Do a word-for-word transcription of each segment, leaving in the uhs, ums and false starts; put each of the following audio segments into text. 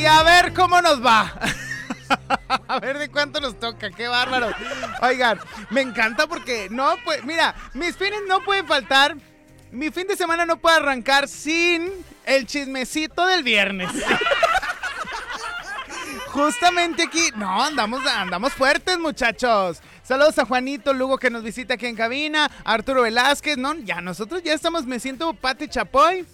Y a ver cómo nos va. A ver de cuánto nos toca, qué bárbaro. Oigan, me encanta porque no, pues, mira, mis fines no pueden faltar. Mi fin de semana no puede arrancar sin el chismecito del viernes. Justamente aquí, no, andamos, andamos fuertes, muchachos. Saludos a Juanito Lugo que nos visita aquí en cabina, Arturo Velázquez, no, ya nosotros ya estamos, me siento Pati Chapoy.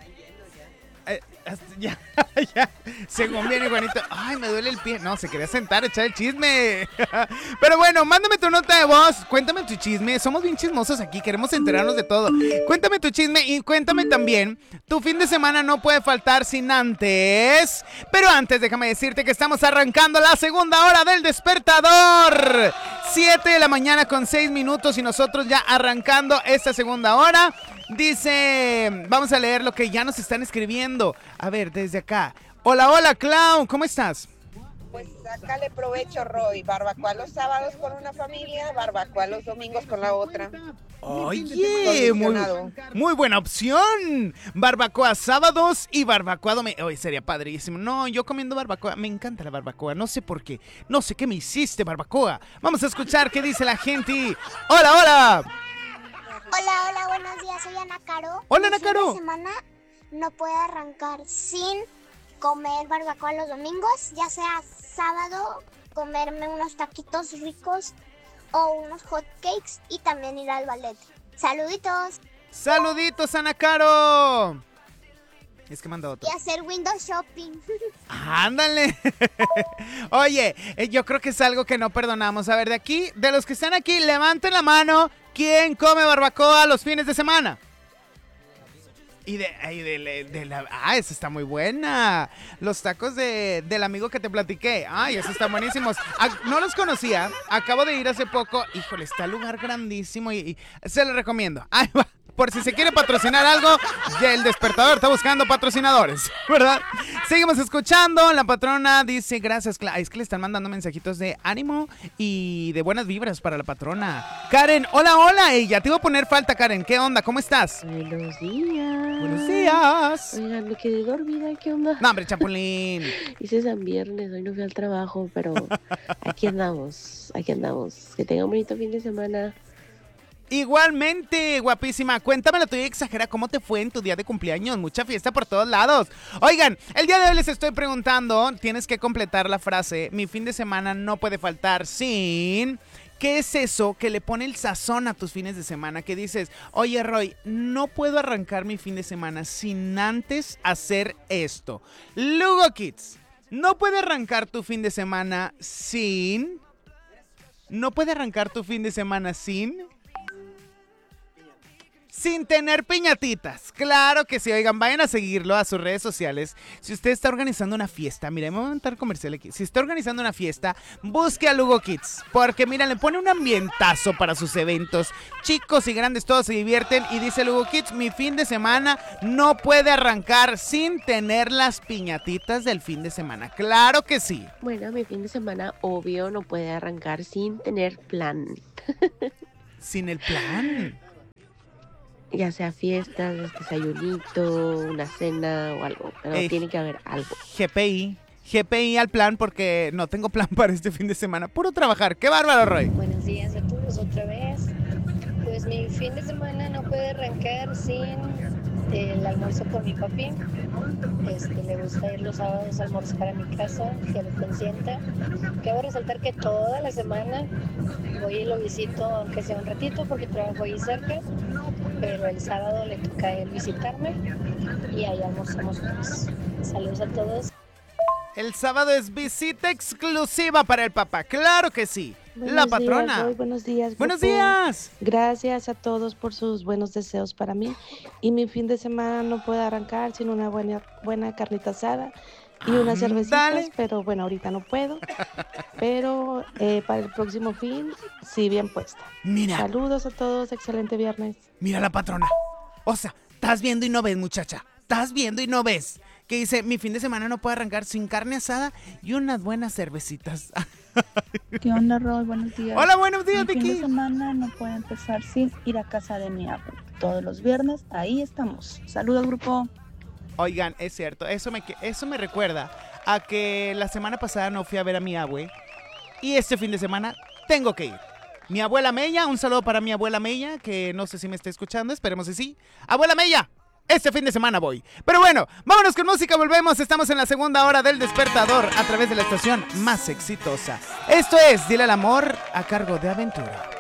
Eh, ya, ya, según viene Juanito, ay, me duele el pie. No, se quería sentar, echar el chisme. Pero bueno, mándame tu nota de voz, cuéntame tu chisme. Somos bien chismosos aquí, queremos enterarnos de todo. Cuéntame tu chisme y cuéntame también, tu fin de semana no puede faltar sin antes. Pero antes, déjame decirte que estamos arrancando la segunda hora del Despertador. siete de la mañana con seis minutos y nosotros ya arrancando esta segunda hora. Dice, vamos a leer lo que ya nos están escribiendo. A ver, desde acá. Hola, hola, Clau, ¿cómo estás? Pues sácale provecho, Roy. Barbacoa los sábados con una familia, barbacoa los domingos con la otra. Oye, muy, muy buena opción. Barbacoa sábados y barbacoa domingos. Oye, sería padrísimo. No, yo comiendo barbacoa, me encanta la barbacoa. No sé por qué, no sé qué me hiciste, barbacoa. Vamos a escuchar qué dice la gente. Hola, hola. Hola, hola, buenos días, soy Ana Caro. Hola, Ana Caro. Mi fin de semana no puede arrancar sin comer barbacoa los domingos, ya sea sábado, comerme unos taquitos ricos o unos hot cakes y también ir al ballet. ¡Saluditos! ¡Saluditos, Ana Caro! Es que manda otro. Y hacer window shopping. ¡Ándale! Oye, eh, yo creo que es algo que no perdonamos. A ver, de aquí, de los que están aquí, levanten la mano. ¿Quién come barbacoa los fines de semana? Y de, y de, de, de la... Ah, esa está muy buena. Los tacos de, del amigo que te platiqué. Ay, esos están buenísimos. Ah, no los conocía. Acabo de ir hace poco. Híjole, está el lugar grandísimo y, y se los recomiendo. Ahí va. Por si se quiere patrocinar algo, ya el Despertador está buscando patrocinadores, ¿verdad? Seguimos escuchando. La patrona dice, gracias, Cla- es que le están mandando mensajitos de ánimo y de buenas vibras para la patrona. Karen, hola, hola. Ey, ya te iba a poner falta, Karen. ¿Qué onda? ¿Cómo estás? Buenos días. Buenos días. Oigan, me quedé dormida, ¿qué onda? No, hombre, Chapulín. Hice San Viernes, hoy no fui al trabajo, pero aquí andamos, aquí andamos. Que tenga un bonito fin de semana. Igualmente, guapísima. Cuéntame la tuya exagera, ¿cómo te fue en tu día de cumpleaños? Mucha fiesta por todos lados. Oigan, el día de hoy les estoy preguntando, tienes que completar la frase, mi fin de semana no puede faltar sin... ¿Qué es eso que le pone el sazón a tus fines de semana? Que dices, oye, Roy, no puedo arrancar mi fin de semana sin antes hacer esto. Lugo Kids, no puede arrancar tu fin de semana sin... No puede arrancar tu fin de semana sin... Sin tener piñatitas. Claro que sí. Oigan, vayan a seguirlo a sus redes sociales. Si usted está organizando una fiesta, mira, me voy a montar comercial aquí. Si está organizando una fiesta, busque a Lugo Kids. Porque, mira, le pone un ambientazo para sus eventos. Chicos y grandes, todos se divierten. Y dice Lugo Kids, mi fin de semana no puede arrancar sin tener las piñatitas del fin de semana. Claro que sí. Bueno, mi fin de semana, obvio, no puede arrancar sin tener plan. Sin el plan. Ya sea fiestas, desayunito, una cena o algo, pero Ey, tiene que haber algo. G P I, G P I al plan porque no tengo plan para este fin de semana. Puro trabajar. ¡Qué bárbaro, Roy! Buenos días a todos otra vez. Pues mi fin de semana no puede arrancar sin el almuerzo con mi papi. Este, le gusta ir los sábados a almorzar a mi casa, que lo consienta. Quiero resaltar que toda la semana voy y lo visito, aunque sea un ratito, porque trabajo ahí cerca. Pero el sábado le toca a él visitarme y ahí almorzamos juntos. Saludos a todos. El sábado es visita exclusiva para el papá. ¡Claro que sí! Buenos La patrona. Días, Roy, buenos días. ¡Buenos grupo. días! Gracias a todos por sus buenos deseos para mí. Y mi fin de semana no puede arrancar sin una buena, buena carnita asada y unas cervecitas. Dale. Pero bueno, ahorita no puedo. Pero eh, para el próximo fin, sí, bien puesta. Mira, Saludos a todos, excelente viernes. mira la patrona. O sea, estás viendo y no ves, muchacha. Estás viendo y no ves. Que dice, mi fin de semana no puede arrancar sin carne asada y unas buenas cervecitas. ¿Qué onda, Roy? Buenos días. Hola, buenos días, Mi fin de Vicky. semana no puede empezar sin ir a casa de mi abuelo. Todos los viernes, ahí estamos. Saludos, grupo. Oigan, es cierto, eso me, eso me recuerda a que la semana pasada no fui a ver a mi abue y este fin de semana tengo que ir. Mi abuela Mella, un saludo para mi abuela Mella, que no sé si me está escuchando, esperemos que sí. Abuela Mella, este fin de semana voy. Pero bueno, vámonos con música, volvemos. Estamos en la segunda hora del Despertador a través de la estación más exitosa. Esto es Dile al Amor a cargo de Aventura.